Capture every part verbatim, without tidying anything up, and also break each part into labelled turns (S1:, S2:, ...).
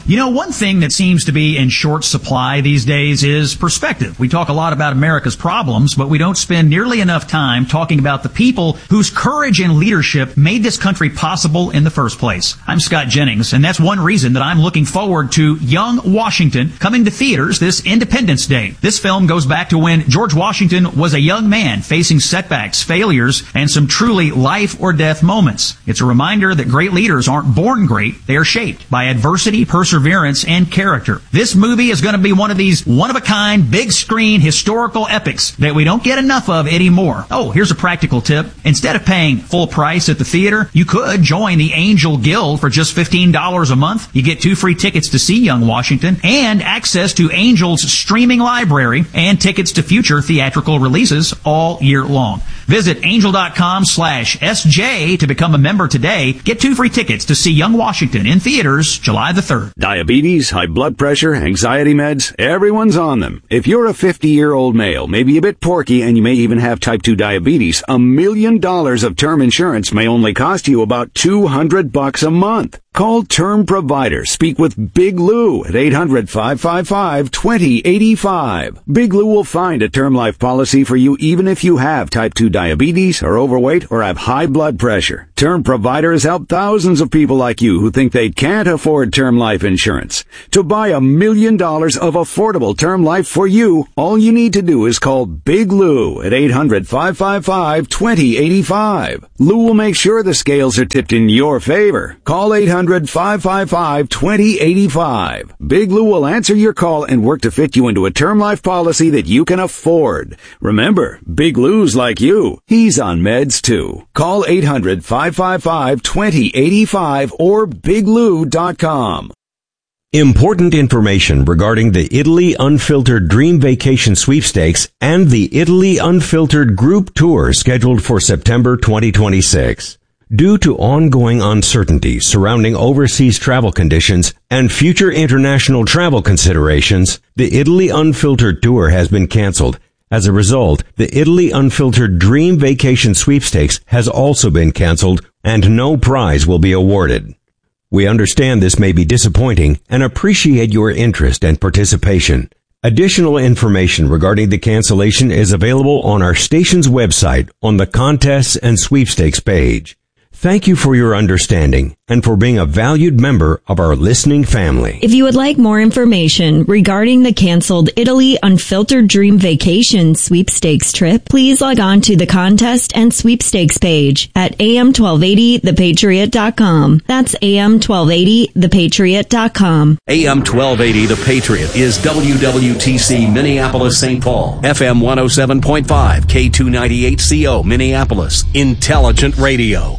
S1: You know, one thing that seems to be in short supply these days is perspective. We talk a lot about America's problems, but we don't spend nearly enough time talking about the people whose courage and leadership made this country possible in the first place. I'm Scott Jennings, and that's one reason that I'm looking forward to Young Washington coming to theaters this Independence Day. This film goes back to when George Washington was a young man facing setbacks, failures, and some truly life or death moments. It's a reminder that great leaders aren't born great, they are shaped by adversity, perseverance, perseverance, and character. This movie is going to be one of these one-of-a-kind, big-screen historical epics that we don't get enough of anymore. Oh, here's a practical tip. Instead of paying full price at the theater, you could join the Angel Guild for just fifteen dollars a month. You get two free tickets to see Young Washington and access to Angel's streaming library and tickets to future theatrical releases all year long. Visit angel.com slash SJ to become a member today. Get two free tickets to see Young Washington in theaters July the third.
S2: Diabetes, high blood pressure, anxiety meds, everyone's on them. If you're a fifty-year-old male, maybe a bit porky, and you may even have type two diabetes, a million dollars of term insurance may only cost you about two hundred bucks a month. Call Term Provider. Speak with Big Lou at eight hundred, five five five, two zero eight five. Big Lou will find a term life policy for you even if you have type two diabetes, are overweight, or have high blood pressure. Term Provider has helped thousands of people like you who think they can't afford term life insurance. To buy a million dollars of affordable term life for you, all you need to do is call Big Lou at eight hundred, five five five, two zero eight five. Lou will make sure the scales are tipped in your favor. Call eight hundred, five five five, two zero eight five. Big Lou will answer your call and work to fit you into a term life policy that you can afford. Remember, Big Lou's like you. He's on meds too. Call eight hundred, five five five, two zero eight five or big lou dot com.
S3: Important information regarding the Italy Unfiltered Dream Vacation Sweepstakes and the Italy Unfiltered Group Tour scheduled for September twenty twenty-six. Due to ongoing uncertainty surrounding overseas travel conditions and future international travel considerations, the Italy Unfiltered Tour has been canceled. As a result, the Italy Unfiltered Dream Vacation Sweepstakes has also been canceled, and no prize will be awarded. We understand this may be disappointing and appreciate your interest and participation. Additional information regarding the cancellation is available on our station's website on the Contests and Sweepstakes page. Thank you for your understanding and for being a valued member of our listening family.
S4: If you would like more information regarding the canceled Italy Unfiltered Dream Vacation Sweepstakes trip, please log on to the Contest and Sweepstakes page at A M twelve eighty the patriot dot com. That's A M twelve eighty the patriot dot com.
S5: A M twelve eighty The Patriot is W W T C Minneapolis Saint Paul, F M one oh seven point five, K two ninety-eight C O Minneapolis, Intelligent Radio.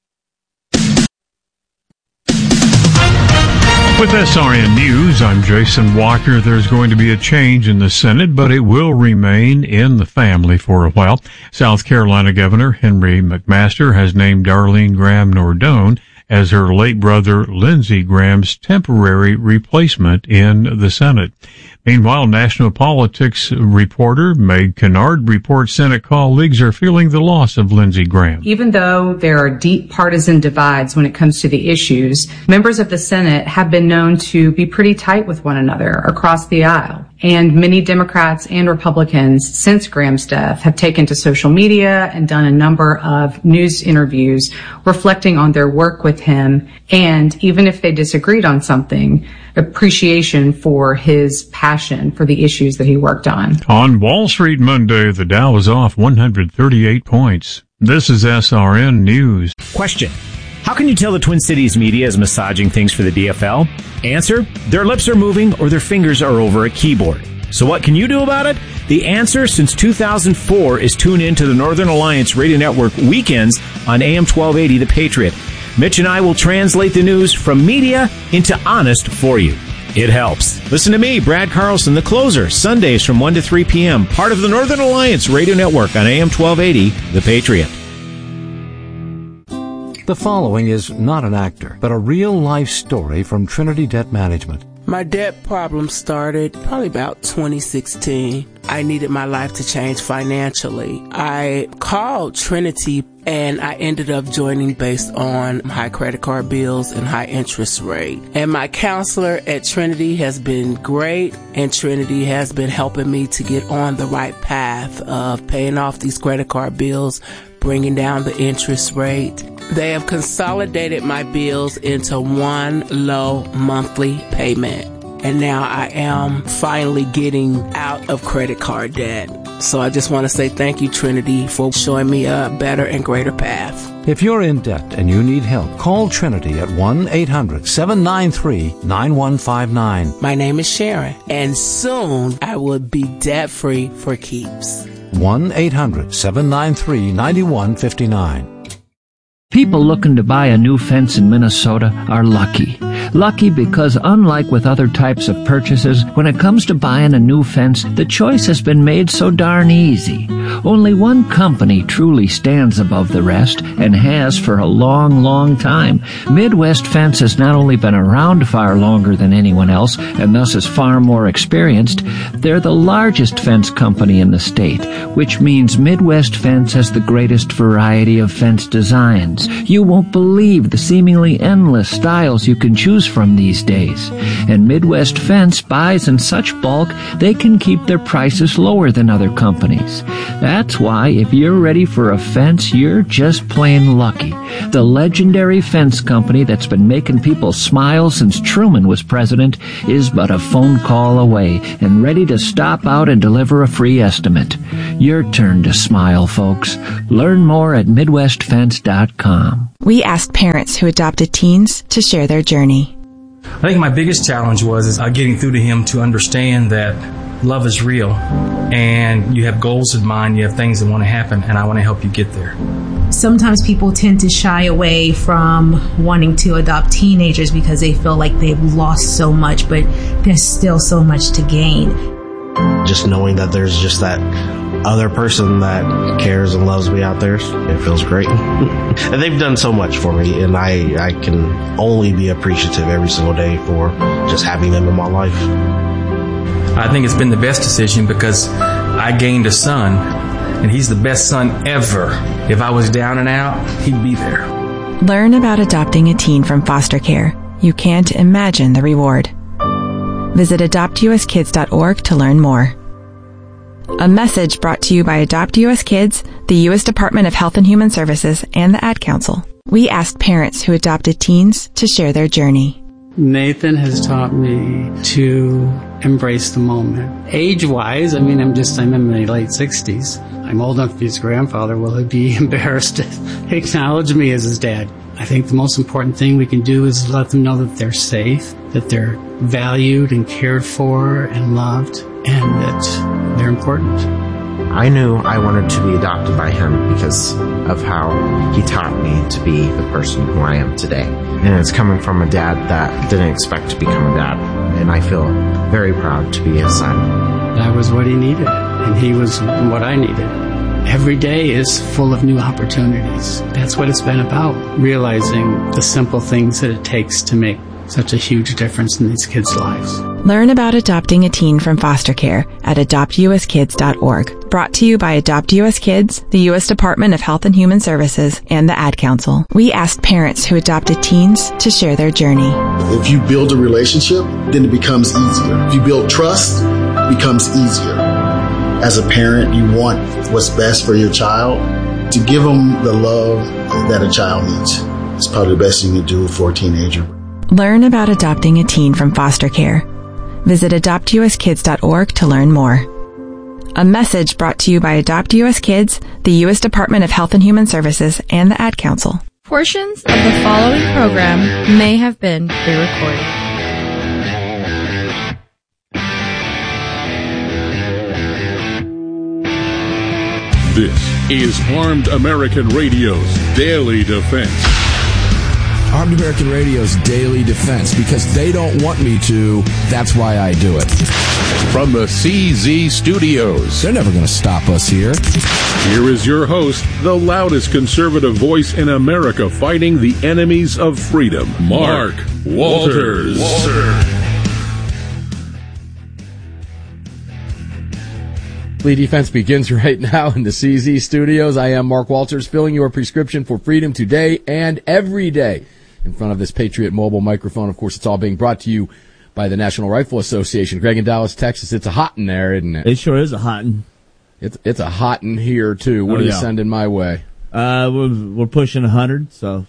S6: With S R N News, I'm Jason Walker. There's going to be a change in the Senate, but it will remain in the family for a while. South Carolina Governor Henry McMaster has named Darlene Graham Nordone as her late brother Lindsey Graham's temporary replacement in the Senate. Meanwhile, national politics reporter Meg Kennard reports Senate colleagues are feeling the loss of Lindsey Graham.
S7: Even though there are deep partisan divides when it comes to the issues, members of the Senate have been known to be pretty tight with one another across the aisle. And many Democrats and Republicans since Graham's death have taken to social media and done a number of news interviews reflecting on their work with him, and even if they disagreed on something, appreciation for his passion for the issues that he worked on.
S6: On Wall Street Monday, the Dow was off one hundred thirty-eight points. This is S R N News.
S8: Question: how can you tell the Twin Cities media is massaging things for the D F L? Answer: their lips are moving or their fingers are over a keyboard. So what can you do about it? The answer since two thousand four is tune in to the Northern Alliance Radio Network weekends on A M twelve eighty The Patriot. Mitch and I will translate the news from media into honest for you. It helps. Listen to me, Brad Carlson, the closer, Sundays from one to three p.m., part of the Northern Alliance Radio Network on A M twelve eighty The Patriot.
S9: The following is not an actor, but a real-life story from Trinity Debt Management.
S10: My debt problem started probably about twenty sixteen. I needed my life to change financially. I called Trinity and I ended up joining based on high credit card bills and high interest rate. And my counselor at Trinity has been great, and Trinity has been helping me to get on the right path of paying off these credit card bills, bringing down the interest rate. They have consolidated my bills into one low monthly payment. And now I am finally getting out of credit card debt. So I just want to say thank you, Trinity, for showing me a better and greater path.
S9: If you're in debt and you need help, call Trinity at one eight hundred seven nine three nine one five nine.
S10: My name is Sharon, and soon I will be debt-free for keeps.
S9: one eight hundred seven nine three nine one five nine.
S11: People looking to buy a new fence in Minnesota are lucky. Lucky because unlike with other types of purchases, when it comes to buying a new fence, the choice has been made so darn easy. Only one company truly stands above the rest and has for a long, long time. Midwest Fence has not only been around far longer than anyone else and thus is far more experienced, they're the largest fence company in the state, which means Midwest Fence has the greatest variety of fence designs. You won't believe the seemingly endless styles you can choose from these days. And Midwest Fence buys in such bulk, they can keep their prices lower than other companies. That's why if you're ready for a fence, you're just plain lucky. The legendary fence company that's been making people smile since Truman was president is but a phone call away and ready to stop out and deliver a free estimate. Your turn to smile, folks. Learn more at midwest fence dot com.
S12: We asked parents who adopted teens to share their journey.
S13: I think my biggest challenge was is, uh, getting through to him to understand that love is real and you have goals in mind, you have things that want to happen, and I want to help you get there.
S14: Sometimes people tend to shy away from wanting to adopt teenagers because they feel like they've lost so much, but there's still so much to gain.
S15: Just knowing that there's just that other person that cares and loves me out there, it feels great. And they've done so much for me, and I, I can only be appreciative every single day for just having them in my life.
S13: I think it's been the best decision because I gained a son, and he's the best son ever. If I was down and out, he'd be there.
S12: Learn about adopting a teen from foster care. You can't imagine the reward. Visit adopt u s kids dot org to learn more. A message brought to you by Adopt U S Kids, the U S Department of Health and Human Services, and the Ad Council. We asked parents who adopted teens to share their journey.
S16: Nathan has taught me to embrace the moment. Age-wise, I mean, I'm just, I'm in my late sixties. I'm old enough to be his grandfather. Will he be embarrassed to acknowledge me as his dad? I think the most important thing we can do is let them know that they're safe, that they're valued and cared for and loved, and that they're important.
S17: I knew I wanted to be adopted by him because of how he taught me to be the person who I am today. And it's coming from a dad that didn't expect to become a dad. And I feel very proud to be his son.
S16: That was what he needed, and he was what I needed. Every day is full of new opportunities. That's what it's been about, realizing the simple things that it takes to make such a huge difference in these kids' lives.
S12: Learn about adopting a teen from foster care at adopt u s kids dot org. Brought to you by Adopt U S Kids, the U S Department of Health and Human Services, and the Ad Council. We asked parents who adopted teens to share their journey.
S18: If you build a relationship, then it becomes easier. If you build trust, it becomes easier. As a parent, you want what's best for your child. To give them the love that a child needs. It's probably the best thing you can do for a teenager.
S12: Learn about adopting a teen from foster care. Visit adopt u s kids dot org to learn more. A message brought to you by Adopt U S Kids, the U S Department of Health and Human Services, and the Ad Council.
S19: Portions of the following program may have been pre-recorded.
S20: This is Armed American Radio's Daily Defense.
S21: Armed American Radio's Daily Defense, because they don't want me to, that's why I do it.
S20: From the C Z Studios.
S21: They're never going to stop us here.
S20: Here is your host, the loudest conservative voice in America fighting the enemies of freedom, Mark Walters. Walter.
S1: Lee Defense begins right now in the C Z studios. I am Mark Walters, filling your prescription for freedom today and every day in front of this Patriot Mobile microphone. Of course, it's all being brought to you by the National Rifle Association. Greg in Dallas, Texas. It's a hot in there, isn't it?
S22: It sure is a hot in.
S1: It's it's a hot in here too. What
S22: oh,
S1: are you
S22: yeah.
S1: sending my way?
S22: Uh, we're, we're pushing a hundred, so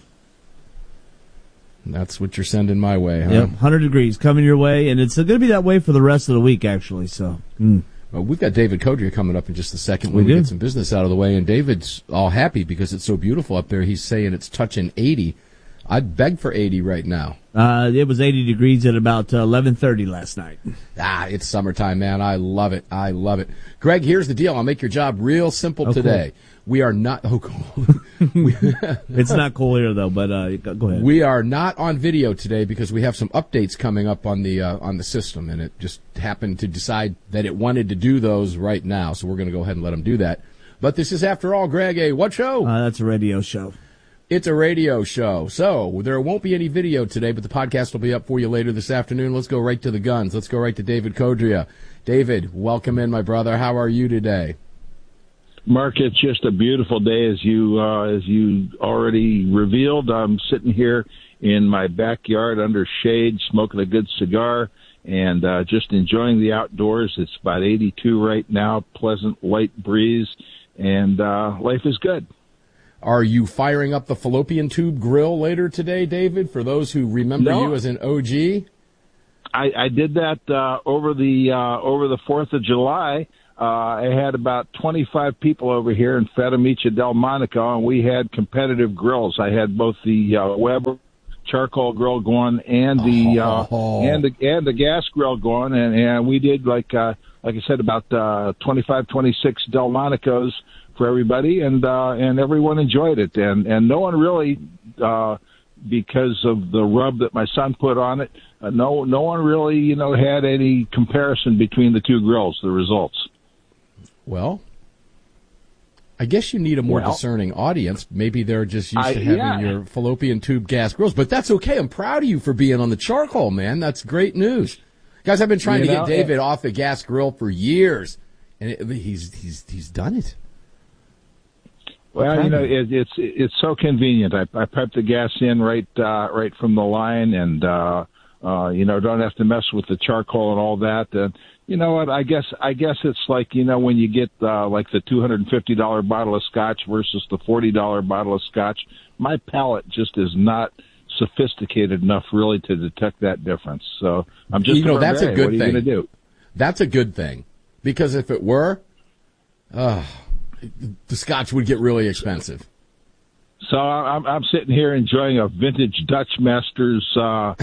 S1: that's what you're sending my way, huh?
S22: Yep, hundred degrees coming your way, and it's going to be that way for the rest of the week, actually. So. Mm.
S1: Well, we've got David Codria coming up in just a second.
S22: We
S1: when we
S22: do.
S1: get some business out of the way, and David's all happy because it's so beautiful up there. He's saying it's touching eighty. I'd beg for eighty right now.
S22: Uh, it was eighty degrees at about uh, eleven thirty last night.
S1: Ah, it's summertime, man. I love it. I love it. Greg, here's the deal. I'll make your job real simple
S22: oh,
S1: today.
S22: Cool.
S1: We are not. Oh, cool. we,
S22: it's not cool here though. But uh, go ahead.
S1: We are not on video today because we have some updates coming up on the uh, on the system, and it just happened to decide that it wanted to do those right now. So we're going to go ahead and let them do that. But this is, after all, Greg, a what show?
S22: Uh, that's a radio show.
S1: It's a radio show. So there won't be any video today, but the podcast will be up for you later this afternoon. Let's go right to the guns. Let's go right to David Codria. David, welcome in, my brother. How are you today?
S23: Mark, it's just a beautiful day, as you uh, as you already revealed. I'm sitting here in my backyard under shade, smoking a good cigar, and uh, just enjoying the outdoors. It's about eighty-two right now, pleasant light breeze, and uh, life is good.
S1: Are you firing up the fallopian tube grill later today, David, for those who remember
S23: no.
S1: you as an O G?
S23: I, I did that uh, over the uh, over the fourth of July. Uh, I had about twenty-five people over here in Federici del Monaco, and we had competitive grills. I had both the uh, Weber charcoal grill going and the uh,
S1: oh.
S23: and the and the gas grill going, and, and we did like uh, like I said about uh, twenty-five, twenty-six Del Monacos for everybody, and uh, and everyone enjoyed it, and and no one really. Uh, because of the rub that my son put on it, uh, no no one really, you know, had any comparison between the two grills, the results.
S1: Well, I guess you need a more
S23: well,
S1: discerning audience. Maybe they're just used
S23: I,
S1: to having
S23: yeah.
S1: your fallopian tube gas grills, but that's okay. I'm proud of you for being on the charcoal, man. That's great news. Guys, I've been trying
S23: you
S1: to
S23: know,
S1: get David
S23: it,
S1: off the gas grill for years, and it, he's he's he's done it.
S23: Well, you know, it, it's it's so convenient. I, I pipe the gas in right uh, right from the line, and uh, uh, you know, don't have to mess with the charcoal and all that. And you know what? I guess I guess it's like, you know, when you get uh, like the two hundred and fifty dollar bottle of scotch versus the forty dollar bottle of scotch. My palate just is not sophisticated enough really to detect that difference. So I'm just
S1: you know that's a good
S23: what
S1: thing.
S23: Are you gonna do?
S1: That's a good thing, because if it were, uh, the scotch would get really expensive.
S23: So I'm, I'm sitting here enjoying a vintage Dutch Masters, uh,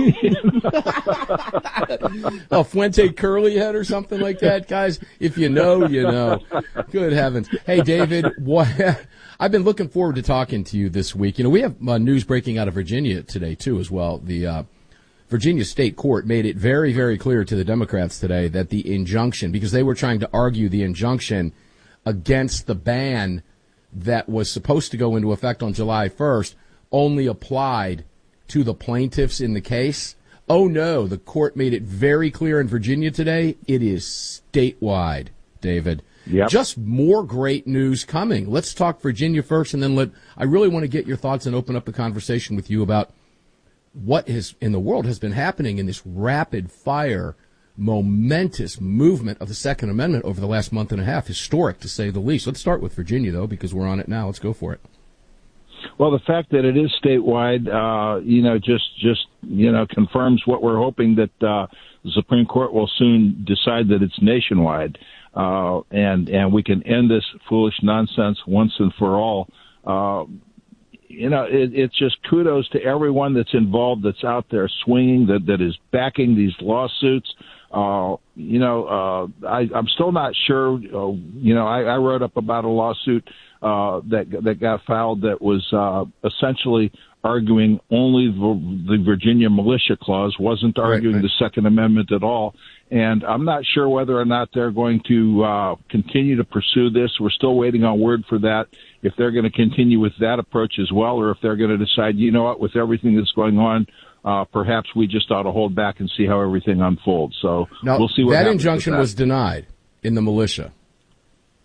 S1: a Fuente Curly Head or something like that, guys. If you know, you know. Good heavens! Hey, David, what? I've been looking forward to talking to you this week. You know, we have uh, news breaking out of Virginia today too, as well. The uh, Virginia State Court made it very, very clear to the Democrats today that the injunction, because they were trying to argue the injunction against the ban that was supposed to go into effect on July first, only applied to the plaintiffs in the case. Oh no, the court made it very clear in Virginia today, it is statewide, David.
S23: Yep.
S1: Just more great news coming. Let's talk Virginia first, and then let, I really want to get your thoughts and open up the conversation with you about what has in the world has been happening in this rapid fire, momentous movement of the Second Amendment over the last month and a half. Historic, to say the least. Let's start with Virginia, though, because we're on it now. Let's go for it.
S23: Well, the fact that it is statewide, uh, you know, just, just, you know, confirms what we're hoping that, uh, the Supreme Court will soon decide that it's nationwide. Uh, and, and we can end this foolish nonsense once and for all. Uh, you know, it, it's just kudos to everyone that's involved, that's out there swinging, that, that is backing these lawsuits. Uh, you know, uh, I, I'm still not sure, uh, you know, I, I wrote up about a lawsuit, uh, that, that got filed that was, uh, essentially arguing only the, the Virginia Militia Clause, wasn't arguing right, right. the Second Amendment at all. And I'm not sure whether or not they're going to, uh, continue to pursue this. We're still waiting on word for that, if they're going to continue with that approach as well, or if they're going to decide, you know what, with everything that's going on, Uh, perhaps we just ought to hold back and see how everything unfolds. So
S1: now,
S23: we'll see what
S1: that
S23: happens
S1: injunction
S23: with that.
S1: was denied in the militia.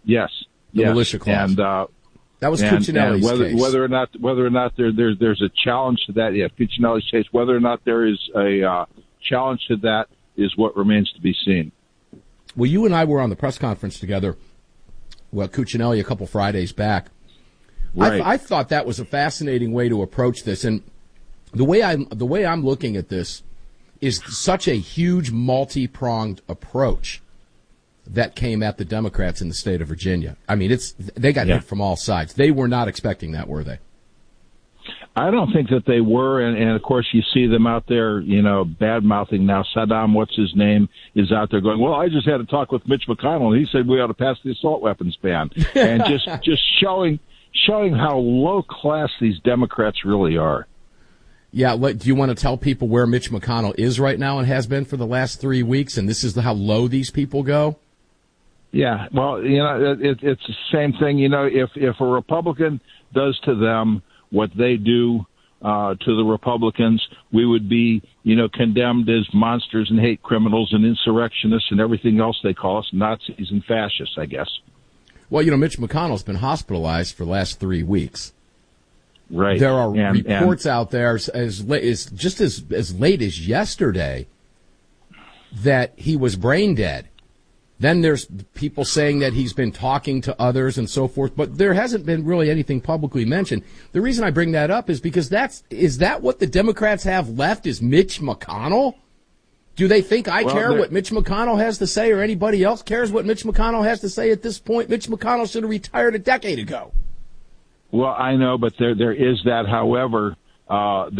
S23: Yes.
S1: The
S23: yes.
S1: militia clause.
S23: And, uh,
S1: that was
S23: and,
S1: Cuccinelli's
S23: and whether,
S1: case.
S23: Whether or not, whether or not there, there, there's a challenge to that, yeah, Cuccinelli's case, whether or not there is a uh, challenge to that is what remains to be seen.
S1: Well, you and I were on the press conference together, well, Cuccinelli a couple Fridays back.
S23: Right.
S1: I, th- I thought that was a fascinating way to approach this, and the way I the way I'm looking at this is such a huge multi-pronged approach that came at the Democrats in the state of Virginia. I mean, it's they got
S23: yeah.
S1: hit from all sides. They were not expecting that, were they?
S23: I don't think that they were, and, and of course you see them out there, you know, bad-mouthing now. Saddam, what's his name, is out there going, well, I just had a talk with Mitch McConnell, and he said we ought to pass the assault weapons ban. And just, just showing showing how low-class these Democrats really are.
S1: Yeah, what, do you want to tell people where Mitch McConnell is right now and has been for the last three weeks, and this is how low these people go?
S23: Yeah, well, you know, it, it's the same thing. You know, if if a Republican does to them what they do uh, to the Republicans, we would be, you know, condemned as monsters and hate criminals and insurrectionists and everything else they call us, Nazis and fascists, I guess.
S1: Well, you know, Mitch McConnell's been hospitalized for the last three weeks.
S23: Right.
S1: There are
S23: and,
S1: reports
S23: and,
S1: out there as, as late as just as as late as yesterday that he was brain dead. Then there's people saying that he's been talking to others and so forth, but there hasn't been really anything publicly mentioned. The reason I bring that up is because that's is that what the Democrats have left is Mitch McConnell? Do they think I
S23: well,
S1: care what Mitch McConnell has to say or anybody else cares what Mitch McConnell has to say at this point? Mitch McConnell should have retired a decade ago.
S23: Well, I know, but there there is that. However, uh,